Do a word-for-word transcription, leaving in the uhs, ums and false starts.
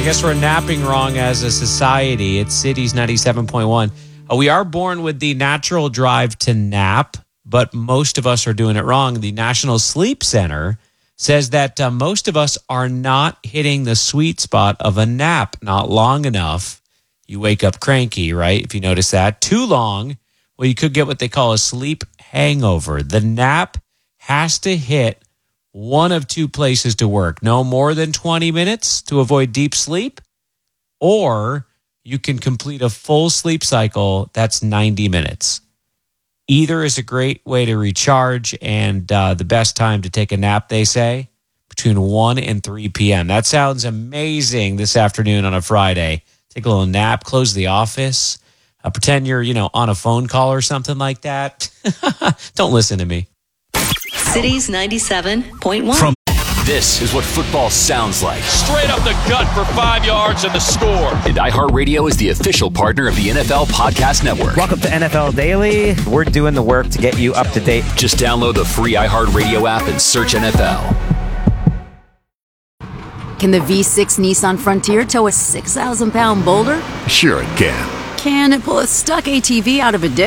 guess we're napping wrong as a society. It's Cities ninety-seven point one. Uh, we are born with the natural drive to nap, but most of us are doing it wrong. The National Sleep Center says that uh, most of us are not hitting the sweet spot of a nap, not long enough. You wake up cranky, right? If you notice that. Too long, well, you could get what they call a sleep hangover. The nap has to hit one of two places to work. No more than twenty minutes to avoid deep sleep, or you can complete a full sleep cycle. That's ninety minutes. Either is a great way to recharge, and uh, the best time to take a nap, they say, between one and three p.m. That sounds amazing this afternoon on a Friday. Take a little nap, close the office, uh, pretend you're, you know, on a phone call or something like that. Don't listen to me. Cities ninety-seven point one. From This is what football sounds like. Straight up the gut for five yards and the score. And iHeartRadio is the official partner of the N F L Podcast Network. Welcome to N F L Daily. We're doing the work to get you up to date. Just download the free iHeartRadio app and search N F L. Can the V six Nissan Frontier tow a six thousand pound boulder? Sure it can. Can it pull a stuck A T V out of a ditch?